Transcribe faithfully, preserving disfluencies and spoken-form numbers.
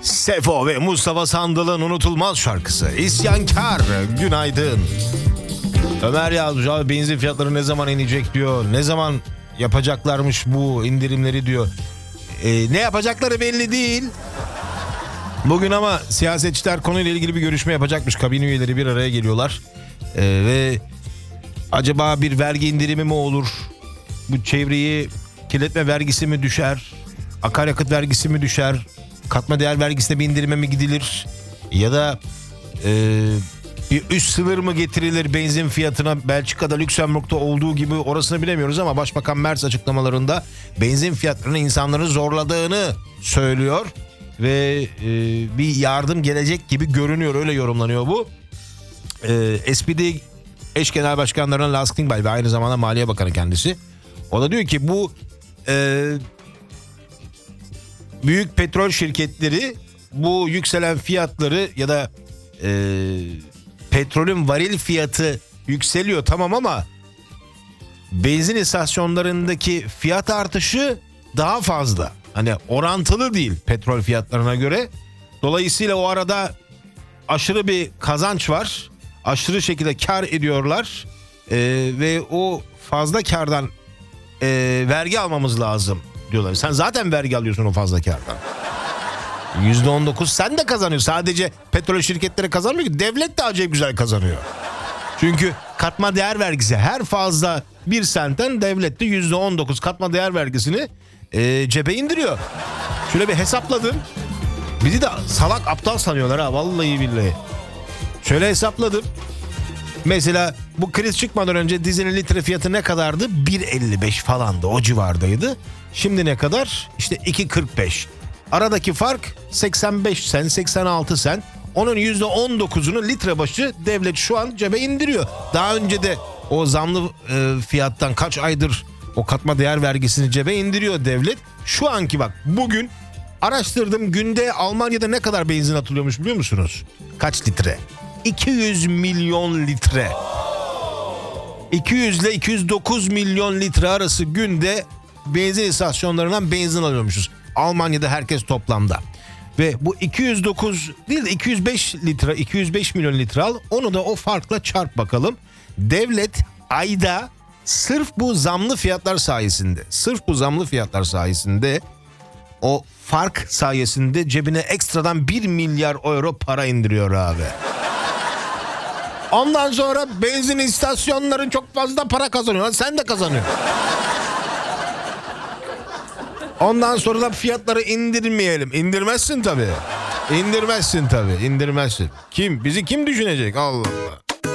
Sefo ve Mustafa Sandal'ın unutulmaz şarkısı İsyankar. Günaydın. Ömer yazmış abi, benzin fiyatları ne zaman inecek diyor. Ne zaman yapacaklarmış bu indirimleri diyor. Ee, ne yapacakları belli değil. Bugün ama siyasetçiler konuyla ilgili bir görüşme yapacakmış. Kabine üyeleri bir araya geliyorlar. Ee, ve acaba bir vergi indirimi mi olur? Bu çevreyi kirletme vergisi mi düşer? Akaryakıt vergisi mi düşer? Katma değer vergisine bir indirime mi gidilir? Ya da e, bir üst sınır mı getirilir benzin fiyatına? Belçika'da, Lüksemburg'da olduğu gibi, orasını bilemiyoruz ama Başbakan Merz açıklamalarında benzin fiyatlarını insanların zorladığını söylüyor. Ve e, bir yardım gelecek gibi görünüyor, öyle yorumlanıyor bu. E, S P D eş genel başkanlarından Lars Klingbeil ve aynı zamanda Maliye Bakanı kendisi. O da diyor ki bu e, büyük petrol şirketleri bu yükselen fiyatları ya da e, petrolün varil fiyatı yükseliyor tamam ama benzin istasyonlarındaki fiyat artışı daha fazla. Hani orantılı değil petrol fiyatlarına göre. Dolayısıyla o arada aşırı bir kazanç var. Aşırı şekilde kar ediyorlar. Ee, ve o fazla kardan e, vergi almamız lazım diyorlar. Sen zaten vergi alıyorsun o fazla kardan. yüzde on dokuz sen de kazanıyorsun. Sadece petrol şirketleri kazanmıyor ki. Devlet de acayip güzel kazanıyor. Çünkü katma değer vergisi her fazla bir sentten devlet de yüzde on dokuz katma değer vergisini e, cebe indiriyor. Şöyle bir hesapladım. Bizi de salak aptal sanıyorlar ha, vallahi billahi. Şöyle hesapladım. Mesela bu kriz çıkmadan önce dizelin litre fiyatı ne kadardı? bir elli beş falandı, o civardaydı. Şimdi ne kadar? İşte iki kırk beş. Aradaki fark seksen beş sen, seksen altı sen. Onun yüzde on dokuzunu litre başı devlet şu an cebe indiriyor. Daha önce de o zamlı e, fiyattan kaç aydır o katma değer vergisini cebe indiriyor devlet. Şu anki bak, bugün araştırdım, günde Almanya'da ne kadar benzin atılıyormuş biliyor musunuz? Kaç litre? iki yüz milyon litre. iki yüz ile iki yüz dokuz milyon litre arası günde benzin istasyonlarından benzin alıyormuşuz. Almanya'da herkes toplamda. Ve bu iki yüz dokuz değil de iki yüz beş litre, iki yüz beş milyon litre al. Onu da o farkla çarp bakalım. Devlet ayda sırf bu zamlı fiyatlar sayesinde, sırf bu zamlı fiyatlar sayesinde o fark sayesinde cebine ekstradan bir milyar euro para indiriyor abi. Ondan sonra benzin istasyonların çok fazla para kazanıyor. Sen de kazanıyorsun. Ondan sonra da fiyatları indirmeyelim. İndirmezsin tabii. İndirmezsin tabii. İndirmezsin. Kim? Bizi kim düşünecek? Allah Allah.